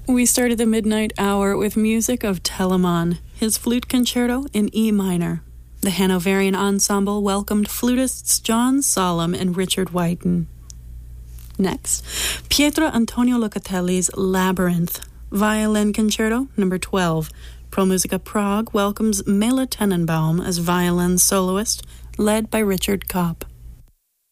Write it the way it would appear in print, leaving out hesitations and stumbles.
We started the midnight hour with music of Telemann, his flute concerto in E minor. The Hanoverian Ensemble welcomed flutists John Solemn and Richard Whiten. Next, Pietro Antonio Locatelli's Labyrinth, Violin Concerto No. 12. ProMusica Prague welcomes Mela Tenenbaum as violin soloist, led by Richard Kopp.